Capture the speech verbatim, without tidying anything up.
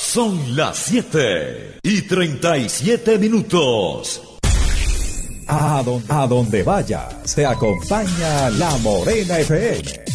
Son las siete y treinta y siete minutos. A donde, a donde vayas, te acompaña La Morena F M.